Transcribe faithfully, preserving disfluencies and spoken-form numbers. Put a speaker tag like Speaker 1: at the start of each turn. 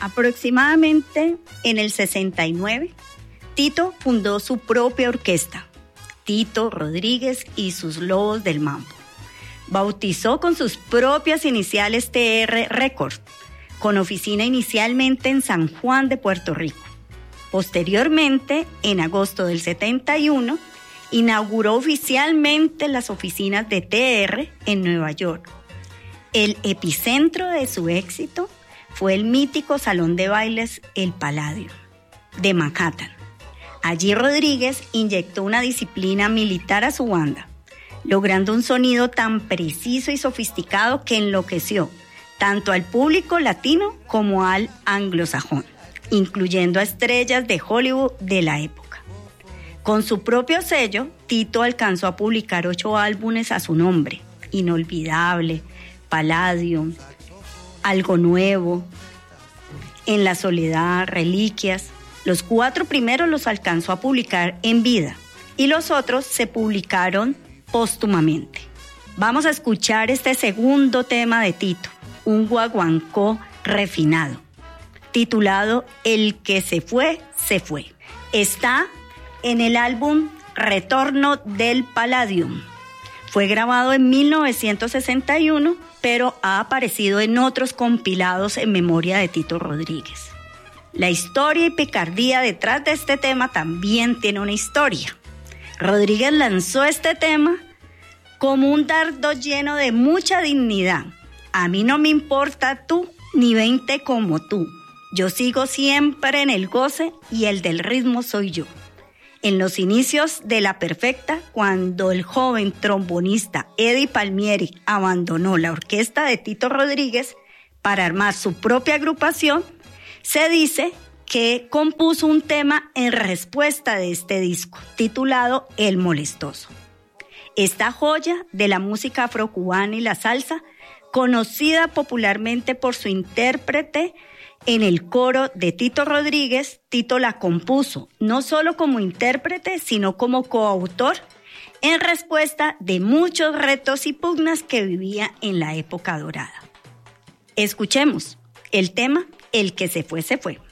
Speaker 1: Aproximadamente en el sesenta y nueve, Tito fundó su propia orquesta, Tito Rodríguez y sus Lobos del Mambo. Bautizó con sus propias iniciales T R Records, con oficina inicialmente en San Juan de Puerto Rico. Posteriormente, en agosto del setenta y uno, inauguró oficialmente las oficinas de T R en Nueva York. El epicentro de su éxito fue el mítico salón de bailes El Palladium de Manhattan. Allí Rodríguez inyectó una disciplina militar a su banda, logrando un sonido tan preciso y sofisticado que enloqueció tanto al público latino como al anglosajón, incluyendo a estrellas de Hollywood de la época. Con su propio sello, Tito alcanzó a publicar ocho álbumes a su nombre: Inolvidable, Palladium, Algo Nuevo, En la Soledad, Reliquias. Los cuatro primeros los alcanzó a publicar en vida y los otros se publicaron póstumamente. Vamos a escuchar este segundo tema de Tito, un guaguancó refinado, titulado El que se fue, se fue. Está en el álbum Retorno del Palladium. Fue grabado en mil novecientos sesenta y uno, pero ha aparecido en otros compilados en memoria de Tito Rodríguez. La historia y picardía detrás de este tema también tiene una historia. Rodríguez lanzó este tema como un dardo lleno de mucha dignidad. A mí no me importa tú, ni veinte como tú. Yo sigo siempre en el goce y el del ritmo soy yo. En los inicios de La Perfecta, cuando el joven trombonista Eddie Palmieri abandonó la orquesta de Tito Rodríguez para armar su propia agrupación, se dice que compuso un tema en respuesta de este disco, titulado El Molestoso. Esta joya de la música afrocubana y la salsa, conocida popularmente por su intérprete en el coro de Tito Rodríguez, Tito la compuso no solo como intérprete, sino como coautor en respuesta de muchos retos y pugnas que vivía en la época dorada. Escuchemos el tema El que se fue, se fue.